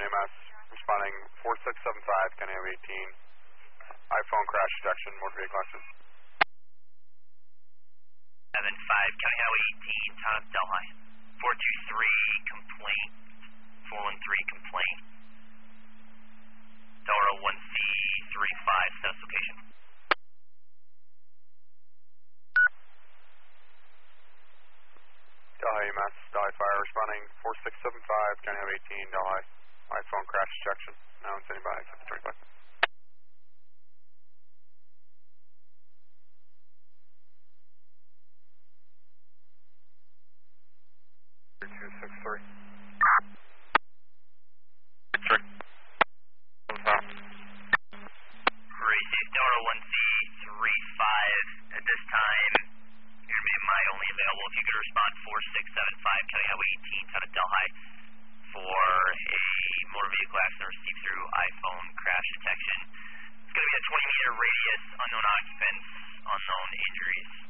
EMS, responding 4675, County Highway 18, iPhone crash detection, motor vehicle accident. 75, County Highway 18, town of Delhi. 423, complaint, 413, complaint. Tower 1C35, status location. Delhi EMS, Delhi Fire, responding 4675, County Highway 18, Delhi, iPhone crash detection, now standing by, 5025. 263. Receive Tower 1C35 at this time. Intermittent MIDE only available. If you could respond 4675, County Highway 18, town of Delhi, for a motor vehicle accident received through iPhone crash detection. It's going to be a 20-meter radius, unknown occupants, unknown injuries.